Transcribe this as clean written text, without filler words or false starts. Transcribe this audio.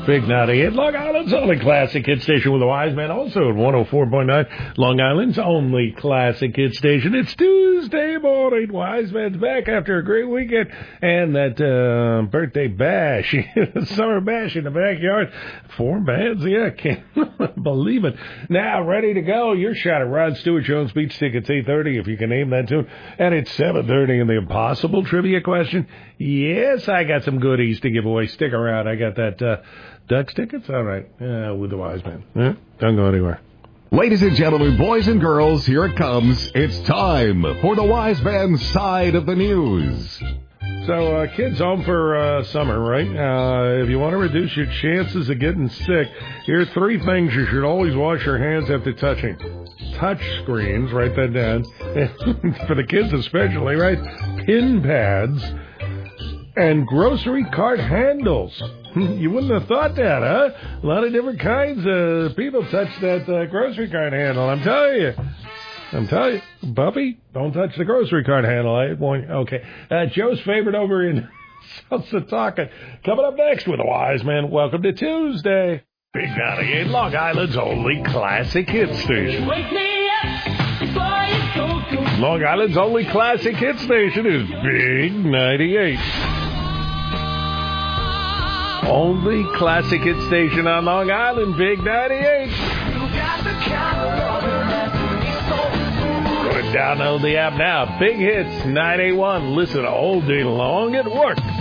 Big 98, Long Island's only classic hit station with a wise man. Also at 104.9, Long Island's only classic hit station. It's Tuesday morning. Wise man's back after a great weekend. And that birthday bash, summer bash in the backyard. 4 bands, yeah, can't believe it. Now, ready to go. Your shot at Rod Stewart Jones Beach tickets, 8:30, if you can name that tune. And it's 7:30 in the Impossible trivia question. Yes, I got some goodies to give away. Stick around. I got that Ducks tickets? All right. With the wise man. Don't go anywhere. Ladies and gentlemen, boys and girls, here it comes. It's time for the wise man's side of the news. So, kids home for summer, right? If you want to reduce your chances of getting sick, here are 3 things you should always wash your hands after touching. Touch screens, write that down. For the kids especially, right? Pin pads and grocery cart handles. You wouldn't have thought that, huh? A lot of different kinds of people touch that grocery cart handle. I'm telling you. Puppy, don't touch the grocery cart handle. Okay. Joe's favorite over in South Setauket. Coming up next with a wise man. Welcome to Tuesday. Big 98, Long Island's only classic hit station. Wake me up before you go to... Long Island's only classic hit station is Big 98. Only classic hit station on Long Island, Big 98. Go to download the app now. Big Hits 981. Listen all day long at work.